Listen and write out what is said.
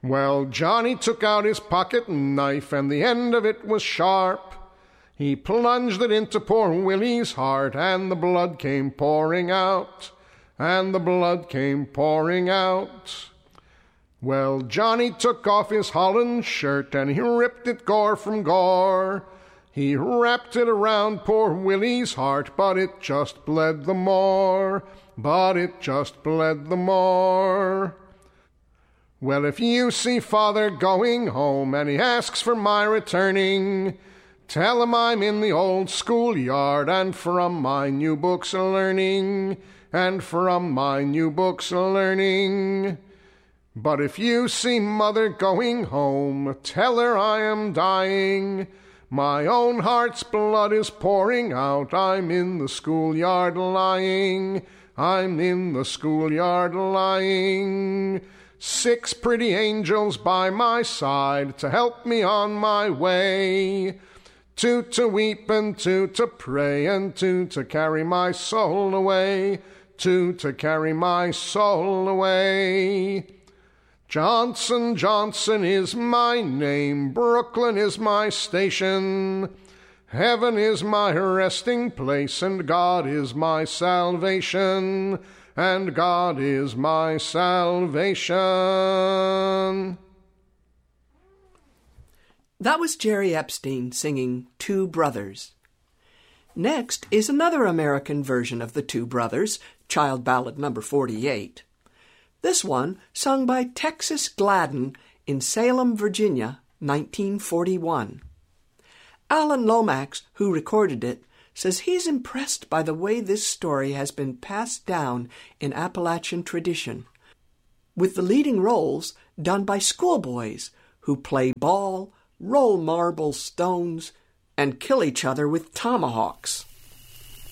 Well, Johnny took out his pocket knife, and the end of it was sharp. He plunged it into poor Willie's heart, and the blood came pouring out, and the blood came pouring out. Well, Johnny took off his holland shirt, and he ripped it gore from gore. He wrapped it around poor Willie's heart, but it just bled the more, but it just bled the more. Well, if you see Father going home, and he asks for my returning, tell him I'm in the old schoolyard, and from my new books learning, and from my new books learning. But if you see Mother going home, tell her I am dying. My own heart's blood is pouring out. I'm in the schoolyard lying. I'm in the schoolyard lying. 6 pretty angels by my side to help me on my way. 2 to weep and 2 to pray, and 2 to carry my soul away. 2 to carry my soul away. Johnson, Johnson is my name, Brooklyn is my station. Heaven is my resting place, and God is my salvation, and God is my salvation. That was Jerry Epstein singing Two Brothers. Next is another American version of the Two Brothers, Child Ballad number 48. This one sung by Texas Gladden in Salem, Virginia, 1941. Alan Lomax, who recorded it, says he's impressed by the way this story has been passed down in Appalachian tradition, with the leading roles done by schoolboys who play ball, roll marble stones, and kill each other with tomahawks.